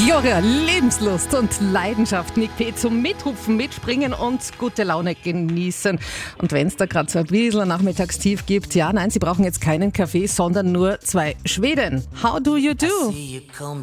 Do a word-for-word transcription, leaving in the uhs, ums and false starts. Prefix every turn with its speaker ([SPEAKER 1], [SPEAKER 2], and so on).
[SPEAKER 1] Gloria, Lebenslust und Leidenschaft. Nick P. zum Mithupfen, Mitspringen und gute Laune genießen. Und wenn es da gerade so ein bisschen Nachmittagstief gibt, ja, nein, Sie brauchen jetzt keinen Kaffee, sondern nur zwei Schweden. How do you do?